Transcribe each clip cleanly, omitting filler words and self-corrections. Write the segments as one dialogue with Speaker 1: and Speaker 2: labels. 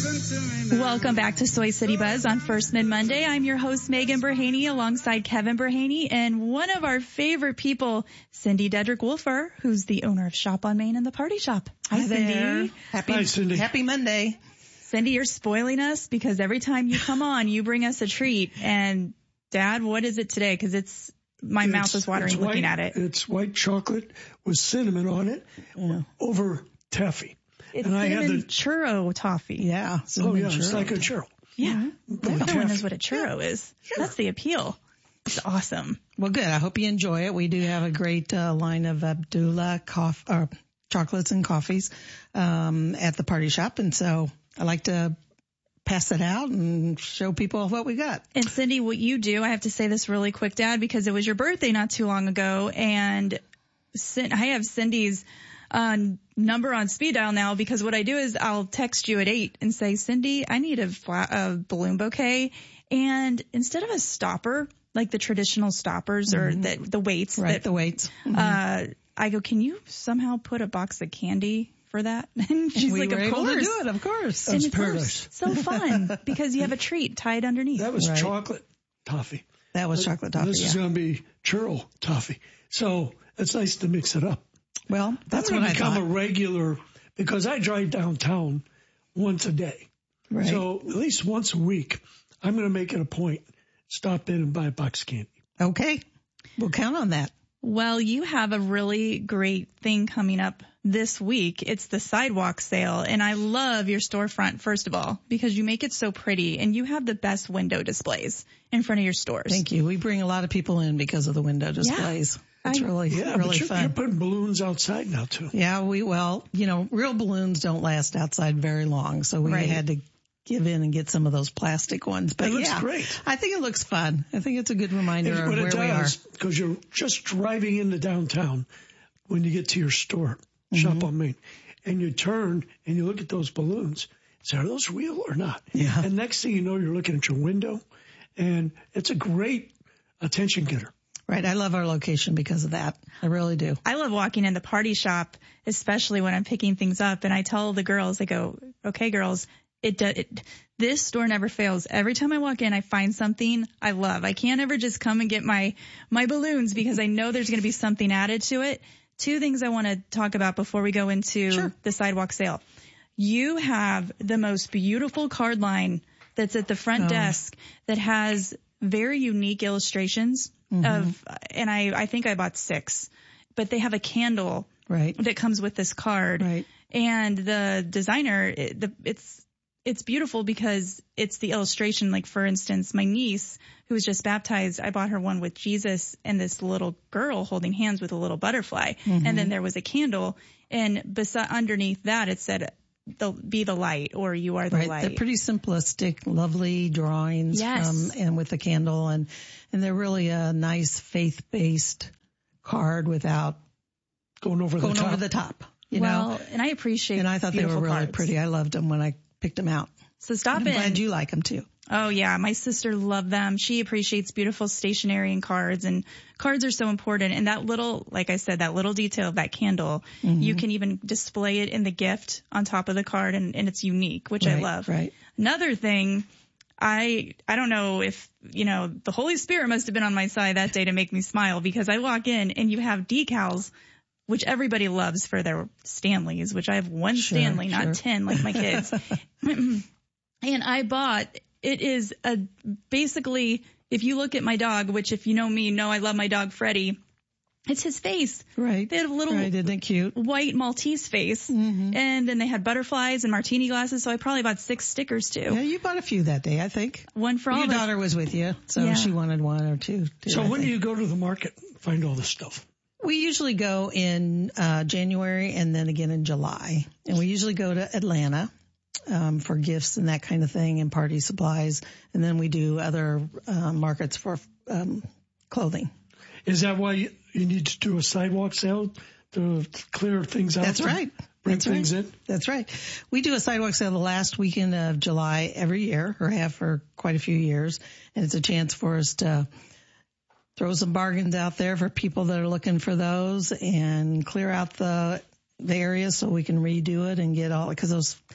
Speaker 1: Welcome back to Soy City Buzz on First Mid Monday. I'm your host, Megan Berhaney, alongside Kevin Berhaney, and one of our favorite people, Cindy Dedrick-Wolfer, who's the owner of Shop on Main and the Party Shop. Hi, Cindy.
Speaker 2: Hi, Cindy. Happy Monday.
Speaker 1: Cindy, you're spoiling us because every time you come on, you bring us a treat. And Dad, what is it today? Because my mouth is watering looking at it.
Speaker 3: It's white chocolate with cinnamon on it over taffy.
Speaker 1: It's cinnamon churro toffee.
Speaker 2: Yeah.
Speaker 3: Churro. It's like a churro.
Speaker 1: Yeah. Everyone knows what a churro is. Sure. That's the appeal. It's awesome.
Speaker 2: Well, good. I hope you enjoy it. We do have a great line of Abdullah chocolates and coffees at the Party Shop. And so I like to pass it out and show people what we got.
Speaker 1: And Cindy, what you do, I have to say this really quick, Dad, because it was your birthday not too long ago. And I have Cindy's number on speed dial now, because what I do is I'll text you at 8 and say, Cindy, I need a balloon bouquet. And instead of a stopper, like the traditional stoppers or the weights.
Speaker 2: Right, the weights.
Speaker 1: I go, can you somehow put a box of candy for that? And she's like, of course.
Speaker 2: To do it, of course.
Speaker 3: That's paradise.
Speaker 1: So fun because you have a treat tied underneath.
Speaker 3: That was chocolate toffee.
Speaker 2: That was chocolate toffee.
Speaker 3: This is going to be churro toffee. So it's nice to mix it up.
Speaker 2: Well, that's what I thought.
Speaker 3: Become a regular, because I drive downtown once a day.
Speaker 2: Right.
Speaker 3: So at least once a week, I'm going to make it a point, stop in and buy a box of candy.
Speaker 2: Okay. We'll count on that.
Speaker 1: Well, you have a really great thing coming up this week. It's the sidewalk sale. And I love your storefront, first of all, because you make it so pretty and you have the best window displays in front of your stores.
Speaker 2: Thank you. We bring a lot of people in because of the window displays. It's really fun.
Speaker 3: You're putting balloons outside now, too.
Speaker 2: Yeah, real balloons don't last outside very long. So we had to give in and get some of those plastic ones. But
Speaker 3: it looks great.
Speaker 2: I think it looks fun. I think it's a good reminder of where we are.
Speaker 3: Because you're just driving into downtown when you get to your store, Shop on Main, and you turn and you look at those balloons. Say, are those real or not?
Speaker 2: Yeah.
Speaker 3: And next thing you know, you're looking at your window, and it's a great attention getter.
Speaker 2: Right. I love our location because of that. I really do.
Speaker 1: I love walking in the Party Shop, especially when I'm picking things up. And I tell the girls, I go, okay, girls, this store never fails. Every time I walk in, I find something I love. I can't ever just come and get my balloons because I know there's going to be something added to it. 2 things I want to talk about before we go into the sidewalk sale. You have the most beautiful card line that's at the front desk that has very unique illustrations and I think I bought 6, but they have a candle that comes with this card.
Speaker 2: Right.
Speaker 1: And the designer, it's beautiful because it's the illustration. Like, for instance, my niece, who was just baptized, I bought her one with Jesus and this little girl holding hands with a little butterfly. And then there was a candle, and underneath that it said, be the light, or you are the light.
Speaker 2: They're pretty simplistic, lovely drawings and with the candle, and they're really a nice faith-based card without going over the top. You know?
Speaker 1: And I appreciate.
Speaker 2: And I thought they were really pretty. I loved them when I picked them out.
Speaker 1: So stop in.
Speaker 2: I'm glad you like them too.
Speaker 1: Oh yeah, my sister loved them. She appreciates beautiful stationery and cards are so important. And that little, like I said, that little detail of that candle, you can even display it in the gift on top of the card, and it's unique, which I love.
Speaker 2: Right.
Speaker 1: Another thing, I don't know if, the Holy Spirit must have been on my side that day to make me smile, because I walk in and you have decals, which everybody loves for their Stanleys, which I have one Stanley, not 10 like my kids. And I bought, it is basically, if you look at my dog, which if you know me, know I love my dog Freddie, it's his face.
Speaker 2: Right.
Speaker 1: They had a little
Speaker 2: isn't it cute?
Speaker 1: White Maltese face. And then they had butterflies and martini glasses. So I probably bought 6 stickers too.
Speaker 2: Yeah, you bought a few that day, I think.
Speaker 1: One for all
Speaker 2: Your
Speaker 1: of us.
Speaker 2: daughter was with you, so she wanted 1 or 2.
Speaker 3: So when do you go to the market and find all this stuff?
Speaker 2: We usually go in January and then again in July. And we usually go to Atlanta for gifts and that kind of thing and party supplies. And then we do other markets for clothing.
Speaker 3: Is that why you need to do a sidewalk sale to clear things out?
Speaker 2: That's right.
Speaker 3: Bring things in?
Speaker 2: That's right. We do a sidewalk sale the last weekend of July every year, or have for quite a few years. And it's a chance for us to throw some bargains out there for people that are looking for those and clear out the area so we can redo it and get all, because those,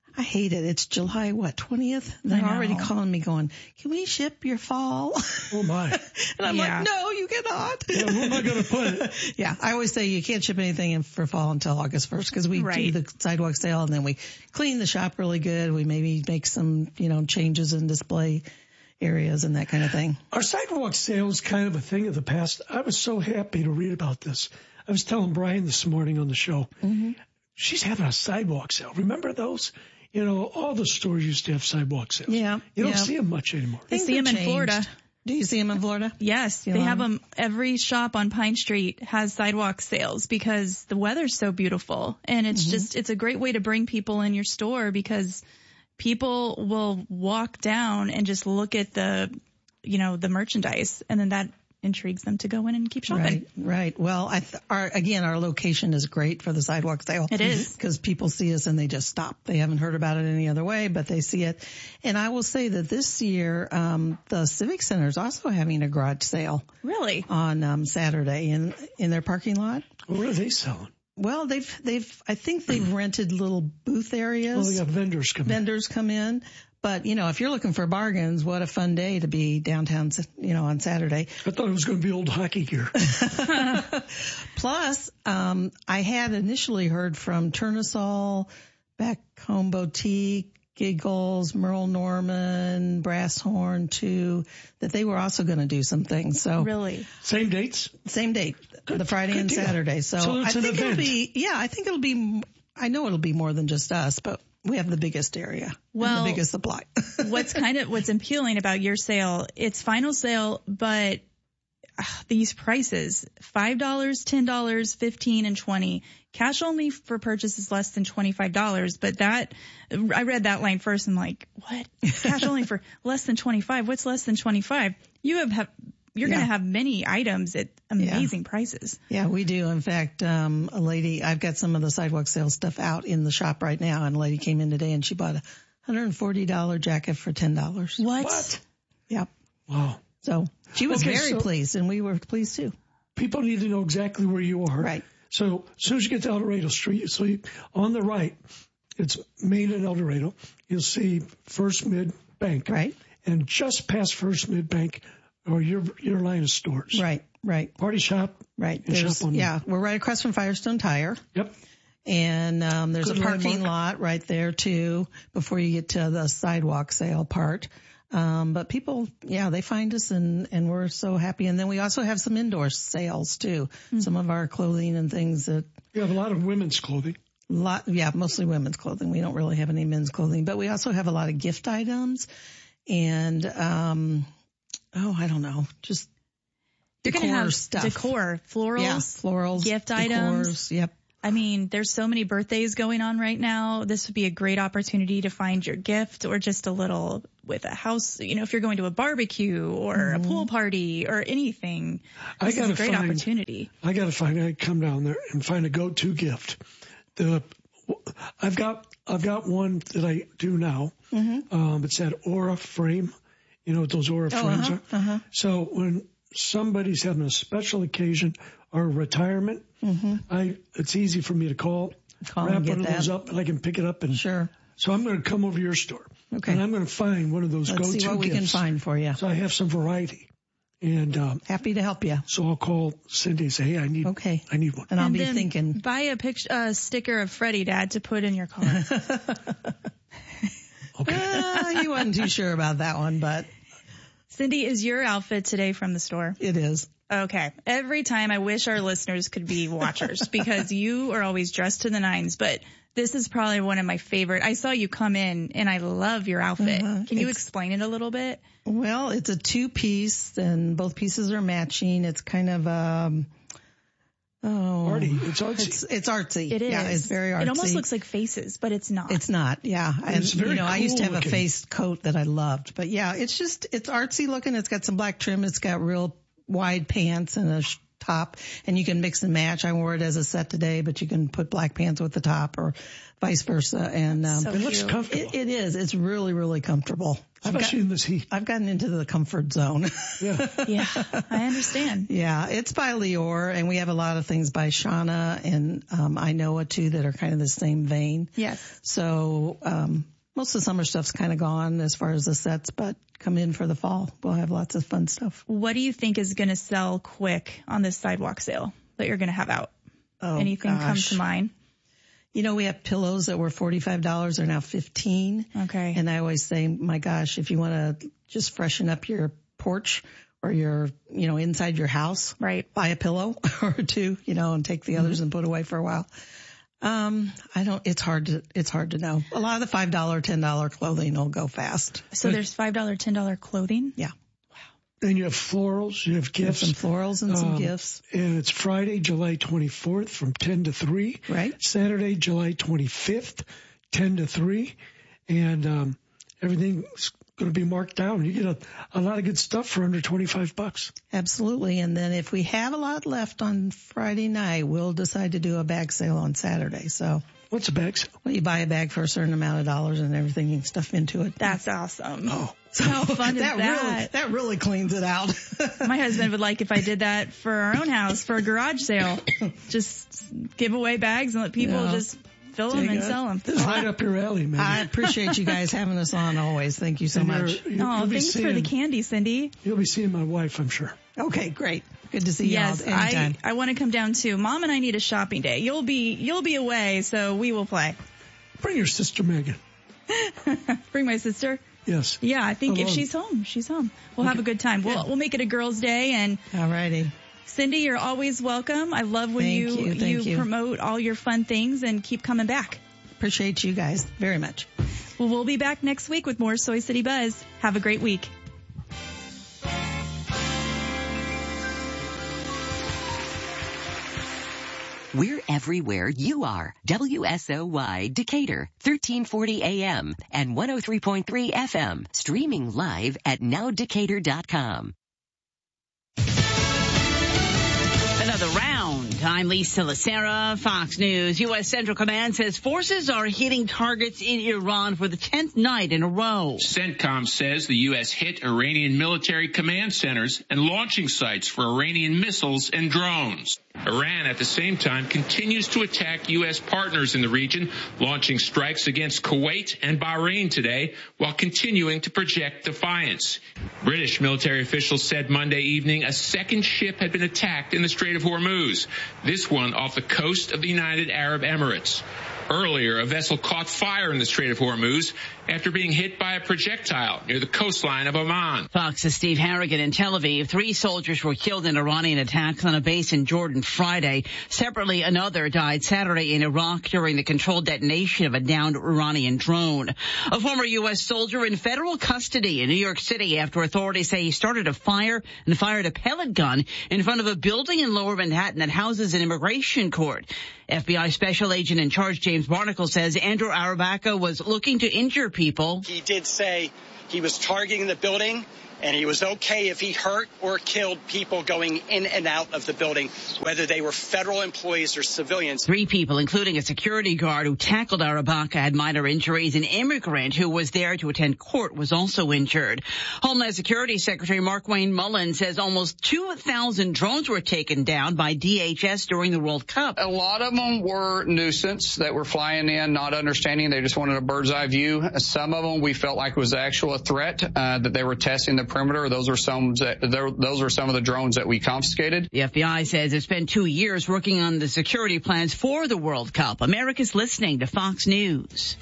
Speaker 2: I hate it. It's July, 20th? They're already calling me going, can we ship your fall?
Speaker 3: Oh, my.
Speaker 2: And I'm like, no, you cannot.
Speaker 3: Yeah, where am I going to put it?
Speaker 2: Yeah, I always say you can't ship anything in for fall until August 1st because we do the sidewalk sale and then we clean the shop really good. We maybe make some, changes in display areas and that kind of thing.
Speaker 3: Our sidewalk sale is kind of a thing of the past. I was so happy to read about this. I was telling Brian this morning on the show, she's having a sidewalk sale. Remember those? All the stores used to have sidewalk sales.
Speaker 2: Yeah.
Speaker 3: You don't see them much anymore.
Speaker 1: I see them in Florida.
Speaker 2: Do you see them in Florida?
Speaker 1: Yes, they have them. Every shop on Pine Street has sidewalk sales because the weather's so beautiful. And it's it's a great way to bring people in your store because people will walk down and just look at the merchandise, and then that intrigues them to go in and keep shopping.
Speaker 2: Right. Well, our location is great for the sidewalk sale.
Speaker 1: It is.
Speaker 2: Because people see us and they just stop. They haven't heard about it any other way, but they see it. And I will say that this year, the Civic Center is also having a garage sale.
Speaker 1: Really?
Speaker 2: On Saturday in their parking lot.
Speaker 3: What are they selling?
Speaker 2: Well, I think they've rented little booth areas.
Speaker 3: Well, they got vendors come in. But, if you're looking for bargains, what a fun day to be downtown, on Saturday. I thought it was going to be old hockey gear.
Speaker 2: Plus, I had initially heard from Turnasol, Back Home Boutique, Giggles, Merle Norman, Brass Horn too, that they were also going to do some things. So
Speaker 1: really,
Speaker 3: same dates,
Speaker 2: same date, the Friday and
Speaker 3: deal.
Speaker 2: Saturday. So I think it'll be. I know it'll be more than just us, but we have the biggest area, and the biggest supply.
Speaker 1: what's appealing about your sale? It's final sale, but these prices: $5, $10, $15, and $20. Cash only for purchases less than $25. But I read that line first. I'm like, what? Cash only for less than $25? What's less than $25? You're going to have many items at amazing prices.
Speaker 2: Yeah, we do. In fact, I've got some of the sidewalk sale stuff out in the shop right now, and a lady came in today and she bought a $140 jacket for $10.
Speaker 1: What?
Speaker 2: Yeah.
Speaker 3: Wow.
Speaker 2: So she was very pleased, and we were pleased too.
Speaker 3: People need to know exactly where you are.
Speaker 2: Right.
Speaker 3: So as soon as you get to El Dorado Street, on the right, it's Main and El Dorado. You'll see First Mid Bank.
Speaker 2: Right.
Speaker 3: And just past First Mid Bank or your line of stores.
Speaker 2: Right.
Speaker 3: Party Shop.
Speaker 2: Right. We're right across from Firestone Tire.
Speaker 3: Yep.
Speaker 2: And there's a parking lot right there too before you get to the sidewalk sale part. But people, they find us and we're so happy. And then we also have some indoor sales too. Mm-hmm. Some of our clothing and things that.
Speaker 3: We have a lot of women's clothing.
Speaker 2: Mostly women's clothing. We don't really have any men's clothing, but we also have a lot of gift items and, I don't know, just
Speaker 1: you're going to have
Speaker 2: stuff.
Speaker 1: Decor, florals, gift
Speaker 2: decors,
Speaker 1: items.
Speaker 2: Yep.
Speaker 1: I mean, there's so many birthdays going on right now. This would be a great opportunity to find your gift or just a little with a house, if you're going to a barbecue or a pool party or anything. This is a great opportunity.
Speaker 3: I come down there and find a go-to gift. I've got one that I do now. Mm-hmm. It's that Aura frame. You know what those Aura frames are? Uh-huh. So when somebody's having a special occasion or retirement, it's easy for me to call wrap one of those up, and I can pick it up. And
Speaker 2: sure.
Speaker 3: So I'm going to come over to your store. Okay. And I'm going to find one of those go-to gifts.
Speaker 2: See what we can find for you.
Speaker 3: So I have some variety. And
Speaker 2: happy to help you.
Speaker 3: So I'll call Cindy and say, hey, I need one.
Speaker 2: And I'll be thinking.
Speaker 1: Buy a sticker of Freddie, Dad, to put in your car.
Speaker 3: Okay.
Speaker 2: He wasn't too sure about that one, but.
Speaker 1: Cindy, is your outfit today from the store?
Speaker 2: It is.
Speaker 1: Okay. Every time I wish our listeners could be watchers because you are always dressed to the nines, but this is probably one of my favorite. I saw you come in and I love your outfit. Can you explain it a little bit?
Speaker 2: Well, it's a 2-piece and both pieces are matching. It's kind of,
Speaker 3: arty. It's artsy.
Speaker 2: It's artsy.
Speaker 1: It is.
Speaker 2: Yeah, it's very artsy.
Speaker 1: It almost looks like faces, but it's not.
Speaker 2: It's not. Yeah. And
Speaker 3: it's very cool
Speaker 2: I used to have
Speaker 3: looking.
Speaker 2: a face coat that I loved, but yeah, it's artsy looking. It's got some black trim. It's got real wide pants and a top, and you can mix and match. I wore it as a set today, but you can put black pants with the top or vice versa. And
Speaker 1: So
Speaker 3: It looks
Speaker 1: cute.
Speaker 3: comfortable,
Speaker 2: it is. It's really, really comfortable.
Speaker 3: especially in this heat.
Speaker 2: I've gotten into the comfort zone.
Speaker 3: Yeah.
Speaker 1: Yeah, I understand.
Speaker 2: Yeah, it's by Lior, and we have a lot of things by Shauna and Inoa too that are kind of the same vein.
Speaker 1: Yes.
Speaker 2: So most of the summer stuff's kind of gone as far as the sets, but come in for the fall. We'll have lots of fun stuff.
Speaker 1: What do you think is going to sell quick on this sidewalk sale that you're going to have out?
Speaker 2: Oh,
Speaker 1: Anything come
Speaker 2: gosh.
Speaker 1: to mind?
Speaker 2: You know, we have pillows that were $45 are now $15.
Speaker 1: Okay.
Speaker 2: And I always say, my gosh, if you want to just freshen up your porch or your, inside your house,
Speaker 1: Right.
Speaker 2: buy a pillow or two, and take the others and put away for a while. It's hard to know. A lot of the $5, $10 clothing will go fast.
Speaker 1: So there's $5, $10 clothing?
Speaker 2: Yeah.
Speaker 3: And you have florals, you have
Speaker 2: We have
Speaker 3: gifts.
Speaker 2: some florals and some gifts.
Speaker 3: And it's Friday, July 24th from 10 to 3.
Speaker 2: Right.
Speaker 3: Saturday, July 25th, 10 to 3. And everything's going to be marked down. You get a lot of good stuff for under $25.
Speaker 2: Absolutely. And then if we have a lot left on Friday night, we'll decide to do a bag sale on Saturday. So
Speaker 3: What's a bag sale?
Speaker 2: you buy a bag for a certain amount of dollars and everything you can stuff into it.
Speaker 1: That's awesome.
Speaker 3: Oh,
Speaker 1: How fun is that?
Speaker 2: That really cleans it out.
Speaker 1: My husband would like if I did that for our own house for a garage sale. Just give away bags and let people
Speaker 2: Yeah.
Speaker 1: just fill them and sell them.
Speaker 3: it's right up your alley, man.
Speaker 2: I appreciate you guys having us on always. Thank you so
Speaker 3: And
Speaker 2: much.
Speaker 1: Oh, thanks for the candy, Cindy.
Speaker 3: You'll be seeing my wife, I'm sure.
Speaker 2: Okay, great. Good to see you
Speaker 1: Yes,
Speaker 2: all anytime.
Speaker 1: I want to come down too. Mom and I need a shopping day. You'll be away, so we will play.
Speaker 3: Bring your sister, Megan.
Speaker 1: Bring my sister.
Speaker 3: Yes.
Speaker 1: Yeah, I think if
Speaker 3: Alone.
Speaker 1: she's home, she's home. We'll have a good time. We'll make it a girls' day. And
Speaker 2: All righty.
Speaker 1: Cindy, you're always welcome. I love when
Speaker 2: Thank you.
Speaker 1: promote all your fun things and keep coming back.
Speaker 2: Appreciate you guys very much.
Speaker 1: Well, we'll be back next week with more Soy City Buzz. Have a great week.
Speaker 4: We're everywhere you are. WSOY Decatur, 1340 AM and 103.3 FM. Streaming live at nowdecatur.com.
Speaker 5: Another round. I'm Lisa Lacera, Fox News. U.S. Central Command says forces are hitting targets in Iran for the 10th night in a row.
Speaker 6: CENTCOM says the U.S. hit Iranian military command centers and launching sites for Iranian missiles and drones. Iran, at the same time, continues to attack U.S. partners in the region, launching strikes against Kuwait and Bahrain today, while continuing to project defiance. British military officials said Monday evening a second ship had been attacked in the Strait of Hormuz, this one off the coast of the United Arab Emirates. Earlier, a vessel caught fire in the Strait of Hormuz after being hit by a projectile near the coastline of Oman.
Speaker 5: Fox's Steve Harrigan in Tel Aviv. 3 soldiers were killed in Iranian attacks on a base in Jordan Friday. Separately, another died Saturday in Iraq during the controlled detonation of a downed Iranian drone. A former U.S. soldier in federal custody in New York City after authorities say he started a fire and fired a pellet gun in front of a building in Lower Manhattan that houses an immigration court. FBI Special Agent in Charge James Barnacle says Andrew Arabaca was looking to injure people.
Speaker 7: He did say he was targeting the building and he was okay if he hurt or killed people going in and out of the building, whether they were federal employees or civilians.
Speaker 5: 3 people, including a security guard who tackled Arabaca, had minor injuries. An immigrant who was there to attend court was also injured. Homeland Security Secretary Markwayne Mullin says almost 2,000 drones were taken down by DHS during the World Cup.
Speaker 8: A lot of them were nuisance that were flying in, not understanding. They just wanted a bird's eye view. Some of them we felt like was actual threat, that they were testing the perimeter. Those are some of the drones that we confiscated.
Speaker 5: The FBI says it's been 2 years working on the security plans for the World Cup. America's listening to Fox News.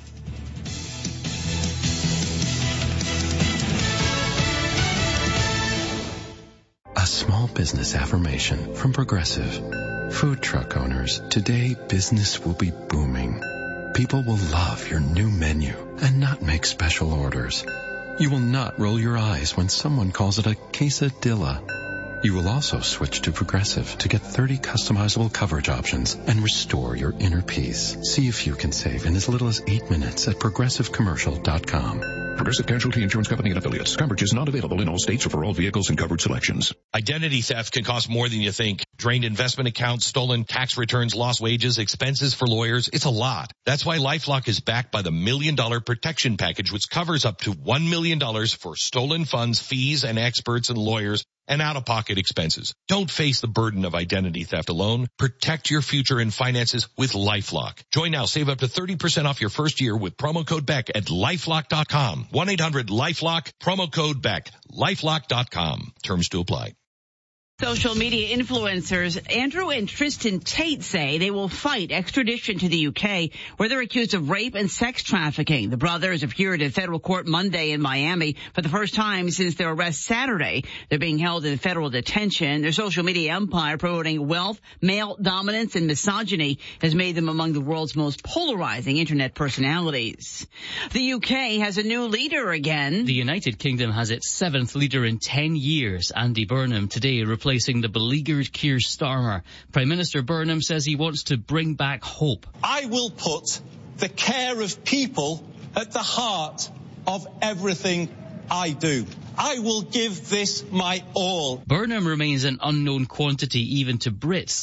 Speaker 9: A small business affirmation from Progressive. Food truck owners, today business will be booming. People will love your new menu and not make special orders. You will not roll your eyes when someone calls it a quesadilla. You will also switch to Progressive to get 30 customizable coverage options and restore your inner peace. See if you can save in as little as 8 minutes at progressivecommercial.com.
Speaker 10: Progressive Casualty Insurance Company and Affiliates. Coverage is not available in all states or for all vehicles and covered selections.
Speaker 11: Identity theft can cost more than you think. Drained investment accounts, stolen tax returns, lost wages, expenses for lawyers. It's a lot. That's why LifeLock is backed by the $1 Million Protection Package, which covers up to $1 million for stolen funds, fees, and experts and lawyers and out-of-pocket expenses. Don't face the burden of identity theft alone. Protect your future and finances with LifeLock. Join now. Save up to 30% off your first year with promo code BECK at LifeLock.com. 1-800-LifeLock, promo code BECK. LifeLock.com. Terms to apply.
Speaker 5: Social media influencers Andrew and Tristan Tate say they will fight extradition to the UK, where they're accused of rape and sex trafficking. The brothers appeared in federal court Monday in Miami for the first time since their arrest Saturday. They're being held in federal detention. Their social media empire promoting wealth, male dominance, and misogyny has made them among the world's most polarizing internet personalities. The UK has a new leader again.
Speaker 12: The United Kingdom has its 7th leader in 10 years. Andy Burnham today replacing the beleaguered Keir Starmer. Prime Minister Burnham says he wants to bring back hope.
Speaker 13: I will put the care of people at the heart of everything I do. I will give this my all.
Speaker 12: Burnham remains an unknown quantity even to Brits.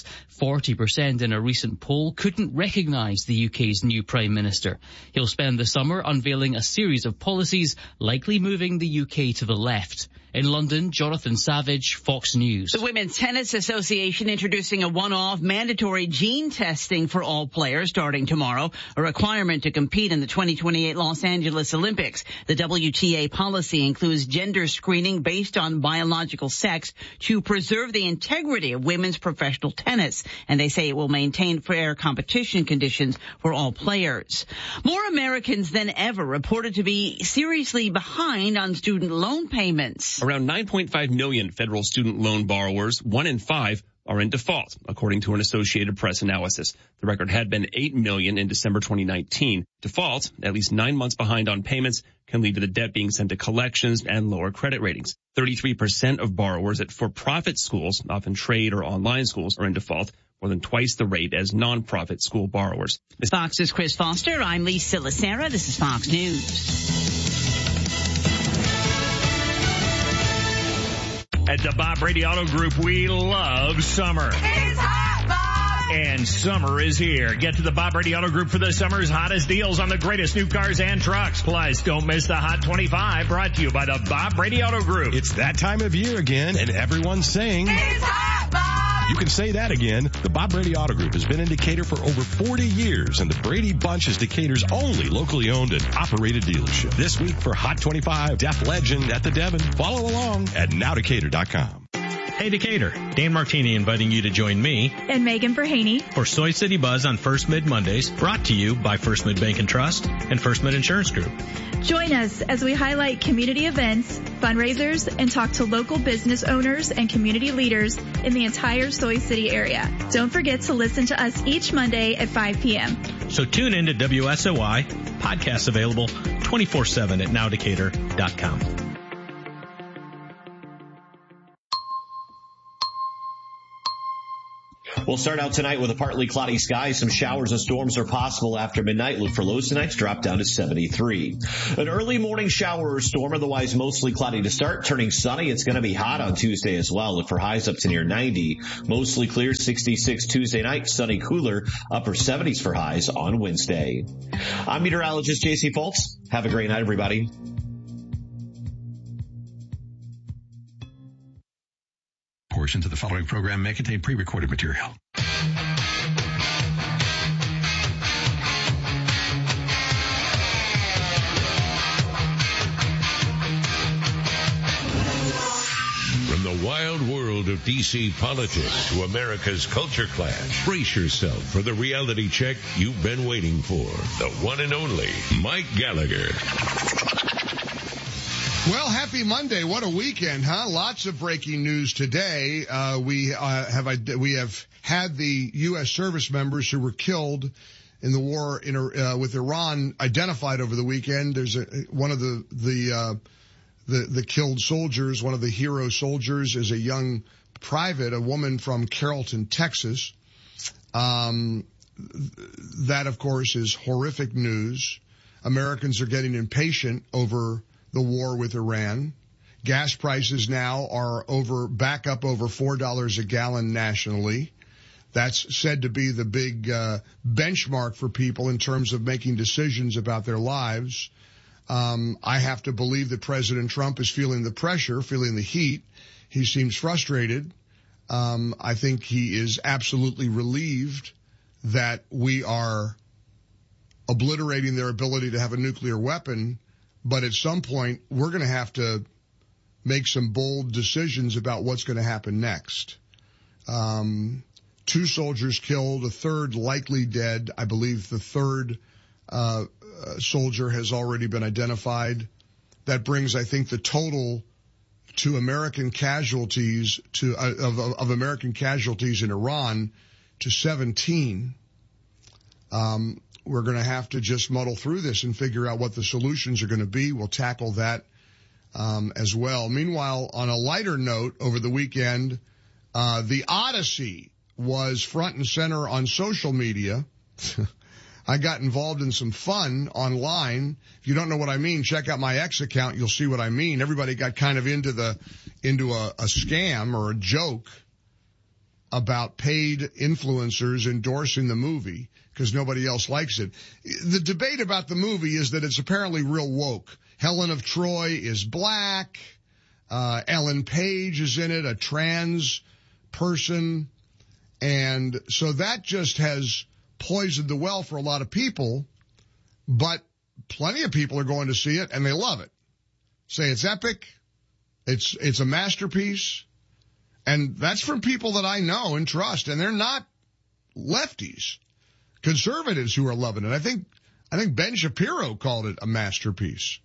Speaker 12: 40% in a recent poll couldn't recognise the UK's new Prime Minister. He'll spend the summer unveiling a series of policies, likely moving the UK to the left. In London, Jonathan Savage, Fox News.
Speaker 5: The Women's Tennis Association introducing a one-off mandatory gene testing for all players starting tomorrow, a requirement to compete in the 2028 Los Angeles Olympics. The WTA policy includes gender screening based on biological sex to preserve the integrity of women's professional tennis, and they say it will maintain fair competition conditions for all players. More Americans than ever reported to be seriously behind on student loan payments.
Speaker 14: Around 9.5 million federal student loan borrowers, 1 in 5, are in default, according to an Associated Press analysis. The record had been 8 million in December 2019. Default, at least 9 months behind on payments, can lead to the debt being sent to collections and lower credit ratings. 33% of borrowers at for-profit schools, often trade or online schools, are in default, more than twice the rate as non-profit school borrowers.
Speaker 5: Fox's Chris Foster. I'm Lisa Lacera. This is Fox News.
Speaker 15: At the Bob Brady Auto Group, we love summer.
Speaker 16: It's hot, Bob!
Speaker 15: And summer is here. Get to the Bob Brady Auto Group for the summer's hottest deals on the greatest new cars and trucks. Plus, don't miss the Hot 25, brought to you by the Bob Brady Auto Group.
Speaker 11: It's that time of year again, and everyone's saying,
Speaker 16: it's hot, Bob!
Speaker 11: You can say that again. The Bob Brady Auto Group has been in Decatur for over 40 years, and the Brady Bunch is Decatur's only locally owned and operated dealership. This week for Hot 25, Def Legend at the Devon. Follow along at nowdecatur.com.
Speaker 17: Hey Decatur, Dan Martini inviting you to join me
Speaker 1: and Megan Verhaney
Speaker 17: for Soy City Buzz on First Mid Mondays, brought to you by First Mid Bank and Trust and First Mid Insurance Group.
Speaker 1: Join us as we highlight community events, fundraisers, and talk to local business owners and community leaders in the entire Soy City area. Don't forget to listen to us each Monday at 5 p.m.
Speaker 17: So tune in to WSOY, podcasts available 24/7 at nowdecatur.com.
Speaker 18: We'll start out tonight with a partly cloudy sky. Some showers and storms are possible after midnight. Look for lows tonight to drop down to 73. An early morning shower or storm, otherwise mostly cloudy to start, turning sunny. It's going to be hot on Tuesday as well. Look for highs up to near 90. Mostly clear, 66 Tuesday night. Sunny, cooler, upper 70s for highs on Wednesday. I'm meteorologist J.C. Foltz. Have a great night, everybody.
Speaker 10: Portions of the following program may contain pre-recorded material.
Speaker 19: From the wild world of D.C. politics to America's culture clash, brace yourself for the reality check you've been waiting for. The one and only Mike Gallagher.
Speaker 20: Well, happy Monday. What a weekend, huh? Lots of breaking news today. We have had the U.S. service members who were killed in the war with Iran identified over the weekend. There's one of the killed soldiers, one of the hero soldiers, is a young private, a woman from Carrollton, Texas. That, of course, is horrific news. Americans are getting impatient over the war with Iran. Gas prices now are back up over $4 a gallon nationally. That's said to be the big benchmark for people in terms of making decisions about their lives. I have to believe that President Trump is feeling the pressure, feeling the heat. He seems frustrated. I think he is absolutely relieved that we are obliterating their ability to have a nuclear weapon. But at some point, we're going to have to make some bold decisions about what's going to happen next. 2 soldiers killed, a third likely dead. I believe the third soldier has already been identified. That brings, I think, the total to American casualties of American casualties in Iran to 17. We're going to have to just muddle through this and figure out what the solutions are going to be. We'll tackle that as well. Meanwhile, on a lighter note, over the weekend, the Odyssey was front and center on social media. I got involved in some fun online. If you don't know what I mean, check out my X account. You'll see what I mean. Everybody got kind of into a scam or a joke about paid influencers endorsing the movie because nobody else likes it. The debate about the movie is that it's apparently real woke. Helen of Troy is black. Ellen Page is in it, a trans person. And so that just has poisoned the well for a lot of people, but plenty of people are going to see it and they love it. Say it's epic. It's a masterpiece. And that's from people that I know and trust, and they're not lefties, conservatives who are loving it. I think Ben Shapiro called it a masterpiece.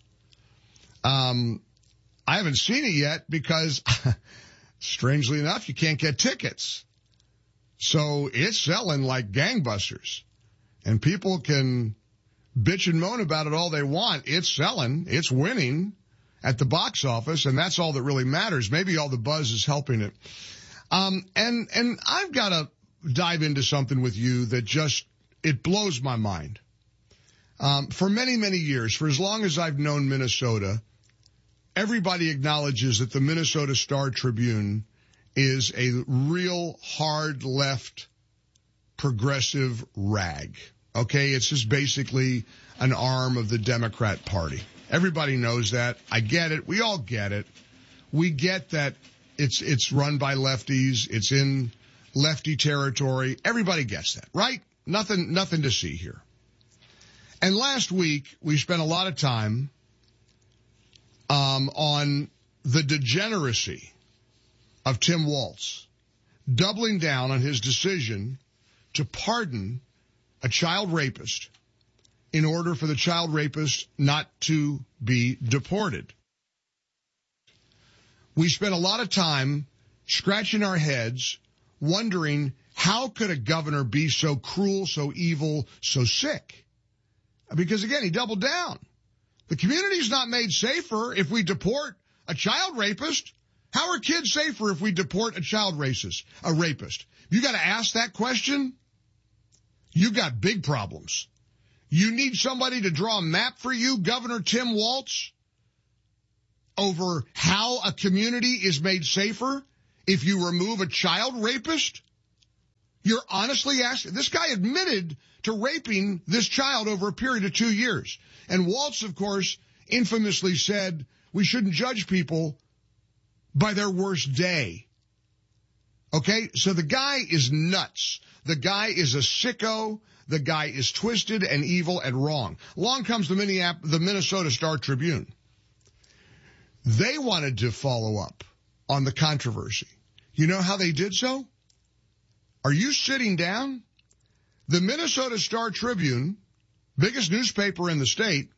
Speaker 20: I haven't seen it yet because strangely enough, you can't get tickets. So it's selling like gangbusters, and people can bitch and moan about it all they want. It's selling. It's winning at the box office, and that's all that really matters. Maybe all the buzz is helping it. And I've got to dive into something with you that just, it blows my mind. For many, many years, for as long as I've known Minnesota, everybody acknowledges that the Minnesota Star-Tribune is a real hard left progressive rag. Okay, it's just basically an arm of the Democrat Party. Everybody knows that. I get it. We all get it. We get that it's run by lefties. It's in lefty territory. Everybody gets that, right? Nothing to see here. And last week we spent a lot of time on the degeneracy of Tim Walz, doubling down on his decision to pardon a child rapist in order for the child rapist not to be deported. We spent a lot of time scratching our heads, wondering how could a governor be so cruel, so evil, so sick? Because again, he doubled down. The community's not made safer if we deport a child rapist. How are kids safer if we deport a child rapist? You got to ask that question. You got big problems. You need somebody to draw a map for you, Governor Tim Walz, over how a community is made safer if you remove a child rapist? You're honestly asking. This guy admitted to raping this child over a period of 2 years. And Walz, of course, infamously said we shouldn't judge people by their worst day. Okay? So the guy is nuts. The guy is a sicko. The guy is twisted and evil and wrong. Along comes the Minnesota Star-Tribune. They wanted to follow up on the controversy. You know how they did so? Are you sitting down? The Minnesota Star-Tribune, biggest newspaper in the state,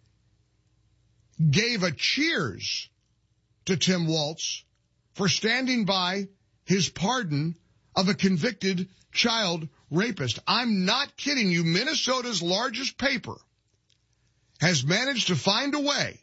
Speaker 20: gave a cheers to Tim Walz for standing by his pardon of a convicted child rapist. I'm not kidding you. Minnesota's largest paper has managed to find a way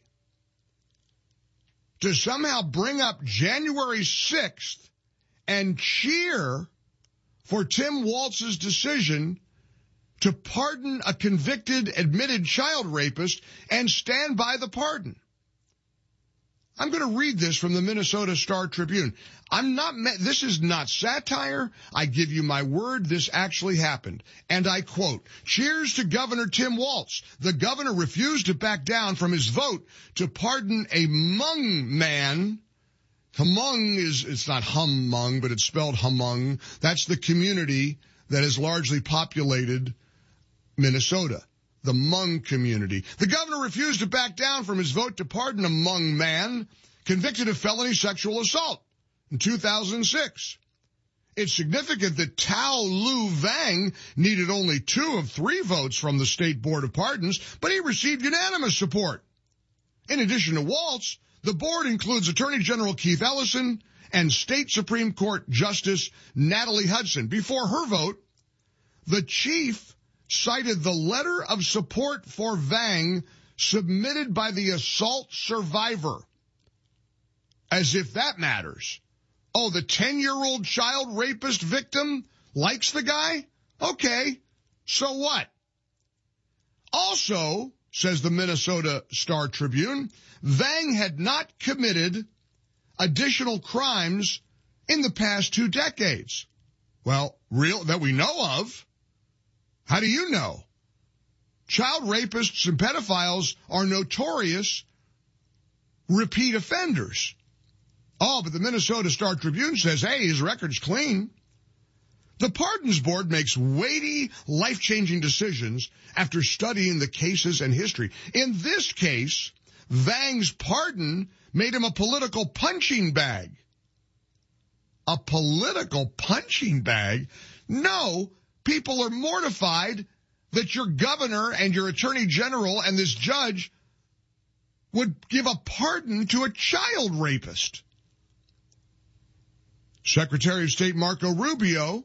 Speaker 20: to somehow bring up January 6th and cheer for Tim Walz's decision to pardon a convicted, admitted child rapist and stand by the pardon. I'm going to read this from the Minnesota Star Tribune. This is not satire. I give you my word, this actually happened. And I quote, "Cheers to Governor Tim Walz. The governor refused to back down from his vote to pardon a Hmong man." Hmong it's not Hmong, but it's spelled Hmong. That's the community that has largely populated Minnesota. The Hmong community. The governor refused to back down from his vote to pardon a Hmong man convicted of felony sexual assault in 2006. It's significant that Tao Lu Vang needed only 2 of 3 votes from the State Board of Pardons, but he received unanimous support. In addition to Walz, the board includes Attorney General Keith Ellison and State Supreme Court Justice Natalie Hudson. Before her vote, the chief cited the letter of support for Vang submitted by the assault survivor. As if that matters. Oh, the 10-year-old child rapist victim likes the guy? Okay, so what? Also, says the Minnesota Star Tribune, Vang had not committed additional crimes in the past 2 decades. Well, that we know of. How do you know? Child rapists and pedophiles are notorious repeat offenders. Oh, but the Minnesota Star Tribune says, hey, his record's clean. The Pardons Board makes weighty, life-changing decisions after studying the cases and history. In this case, Vang's pardon made him a political punching bag. A political punching bag? No. People are mortified that your governor and your attorney general and this judge would give a pardon to a child rapist. Secretary of State Marco Rubio,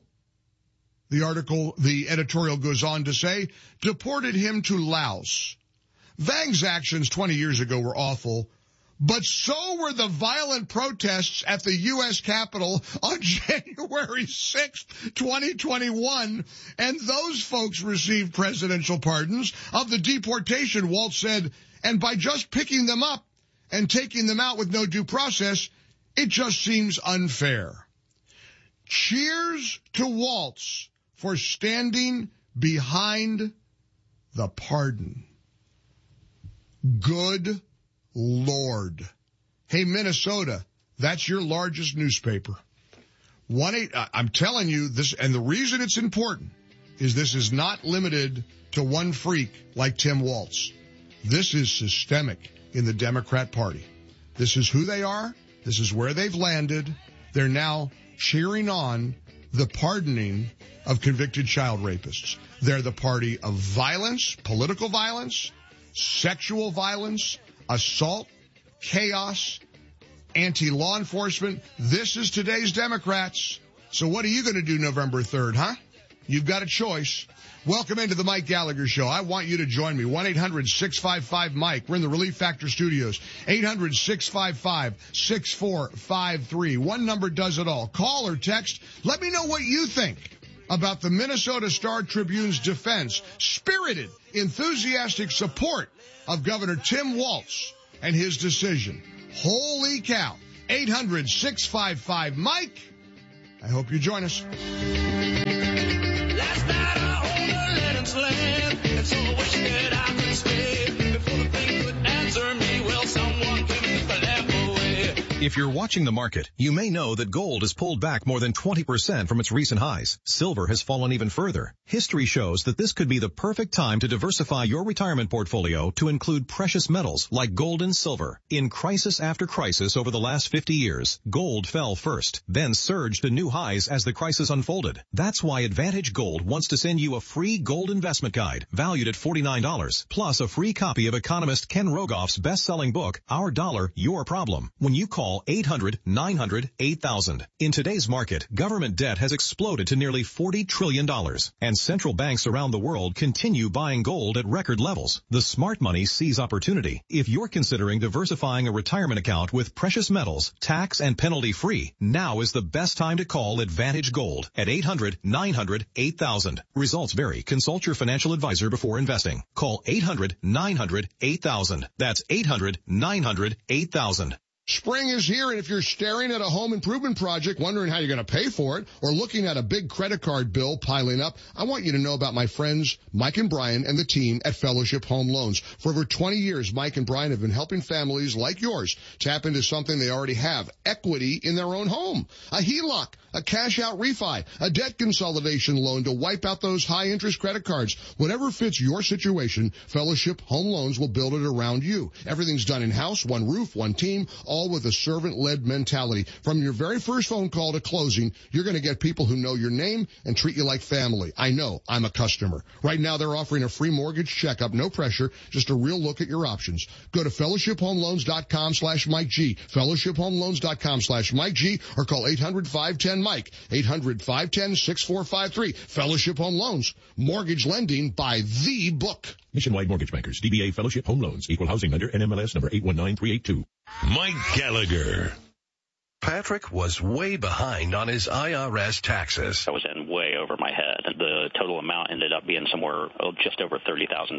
Speaker 20: the editorial goes on to say, deported him to Laos. Vang's actions 20 years ago were awful, but so were the violent protests at the U.S. Capitol on January 6th, 2021, and those folks received presidential pardons. Of the deportation, Walz said, and by just picking them up and taking them out with no due process, it just seems unfair. Cheers to Walz for standing behind the pardon. Good Lord. Hey, Minnesota, that's your largest newspaper. I'm telling you this, and the reason it's important is this is not limited to one freak like Tim Walz. This is systemic in the Democrat Party. This is who they are. This is where they've landed. They're now cheering on the pardoning of convicted child rapists. They're the party of violence, political violence, sexual violence, assault, chaos, anti-law enforcement. This is today's Democrats. So what are you going to do November 3rd, huh? You've got a choice. Welcome into the Mike Gallagher Show. I want you to join me. 1-800-655-MIKE. We're in the Relief Factor Studios. 800-655-6453. One number does it all. Call or text. Let me know what you think about the Minnesota Star Tribune's defense, spirited, enthusiastic support of Governor Tim Walz and his decision. Holy cow. 800-655-MIKE. I hope you join us.
Speaker 16: Last night I owned a Lennon's land, and so I wish that I could stay. Before the thing could answer me, well, someone took the lamp away.
Speaker 21: If you're watching the market, you may know that gold has pulled back more than 20% from its recent highs. Silver has fallen even further. History shows that this could be the perfect time to diversify your retirement portfolio to include precious metals like gold and silver. In crisis after crisis over the last 50 years, gold fell first, then surged to new highs as the crisis unfolded. That's why Advantage Gold wants to send you a free gold investment guide valued at $49, plus a free copy of economist Ken Rogoff's best-selling book, Our Dollar, Your Problem, when you call Call 800-900-8000. In today's market, government debt has exploded to nearly $40 trillion, and central banks around the world continue buying gold at record levels. The smart money sees opportunity. If you're considering diversifying a retirement account with precious metals, tax and penalty free, now is the best time to call Advantage Gold at 800-900-8000. Results vary. Consult your financial advisor before investing. Call 800-900-8000. That's 800-900-8000.
Speaker 20: Spring is here, and if you're staring at a home improvement project, wondering how you're going to pay for it, or looking at a big credit card bill piling up, I want you to know about my friends Mike and Brian and the team at Fellowship Home Loans. For over 20 years, Mike and Brian have been helping families like yours tap into something they already have, equity in their own home. A HELOC, a cash-out refi, a debt consolidation loan to wipe out those high-interest credit cards. Whatever fits your situation, Fellowship Home Loans will build it around you. Everything's done in-house, one roof, one team, all with a servant-led mentality. From your very first phone call to closing, you're going to get people who know your name and treat you like family. I know. I'm a customer. Right now, they're offering a free mortgage checkup, no pressure, just a real look at your options. Go to fellowshiphomeloans.com/Mike G, fellowshiphomeloans.com/Mike G, or call 800-510-MIKE, 800-510-6453. Fellowship Home Loans, mortgage lending by the book.
Speaker 10: Nationwide Mortgage Bankers, DBA Fellowship Home Loans, Equal Housing Lender, NMLS number 819382.
Speaker 19: Mike Gallagher.
Speaker 3: Patrick was way behind on his IRS taxes.
Speaker 22: I was in way over my head. The total amount ended up being somewhere just over $30,000.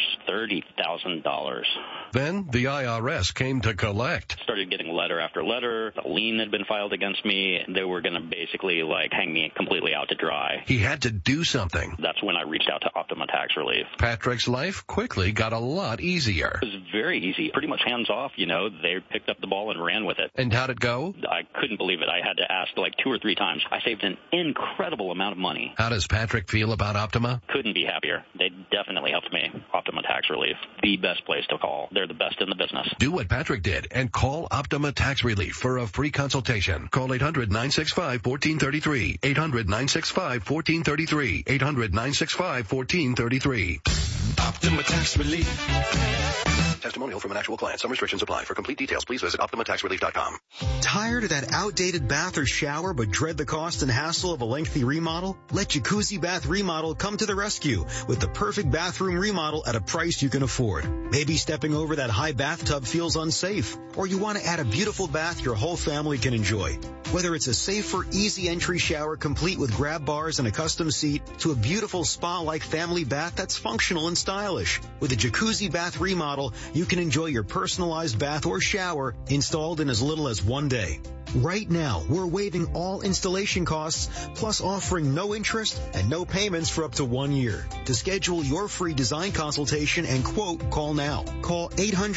Speaker 22: $30,000.
Speaker 3: Then the IRS came to collect.
Speaker 22: Started getting letter after letter. A lien had been filed against me. They were going to basically hang me completely out to dry.
Speaker 3: He had to do something.
Speaker 22: That's when I reached out to Optima Tax Relief.
Speaker 3: Patrick's life quickly got a lot easier.
Speaker 22: It was very easy. Pretty much hands off, They picked up the ball and ran with it.
Speaker 3: And how'd it go?
Speaker 22: I couldn't believe it. I had to ask 2 or 3 times. I saved an incredible amount of money.
Speaker 3: How does Patrick feel about Optima?
Speaker 22: Couldn't be happier. They definitely helped me. Optima Tax Relief, the best place to call. They're the best in the business.
Speaker 3: Do what Patrick did and call Optima Tax Relief for a free consultation. Call 800-965-1433. 800-965-1433. 800-965-1433. Optima Tax Relief. Testimonial from an actual client. Some restrictions apply. For complete details, please visit OptimaTaxRelief.com.
Speaker 23: Tired of that outdated bath or shower but dread the cost and hassle of a lengthy remodel? Let Jacuzzi Bath Remodel come to the rescue with the perfect bathroom remodel at a price you can afford. Maybe stepping over that high bathtub feels unsafe, or you want to add a beautiful bath your whole family can enjoy. Whether it's a safer, easy entry shower complete with grab bars and a custom seat to a beautiful spa-like family bath that's functional and stylish. With a Jacuzzi Bath Remodel, you can enjoy your personalized bath or shower installed in as little as 1 day. Right now, we're waiving all installation costs, plus offering no interest and no payments for up to 1 year. To schedule your free design consultation and quote, call now. Call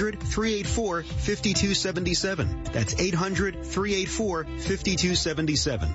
Speaker 23: 800-384-5277. That's 800-384-5277.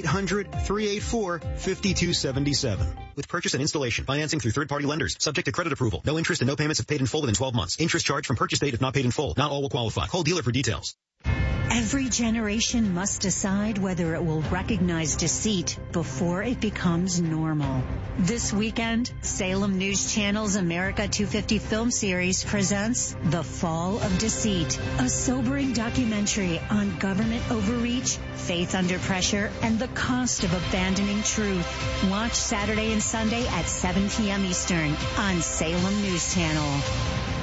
Speaker 23: 800-384-5277. With purchase and installation, financing through third-party lenders, subject to credit approval. No interest and no payments if paid in full within 12 months. Interest charged from purchase date if not paid in full. Not all will qualify. Call dealer for details.
Speaker 24: Every generation must decide whether it will recognize deceit before it becomes normal. This weekend, Salem News Channel's America 250 film series presents The Fall of Deceit, a sobering documentary on government overreach, faith under pressure, and the cost of abandoning truth. Watch Saturday and Sunday at 7 p.m. Eastern on Salem News Channel.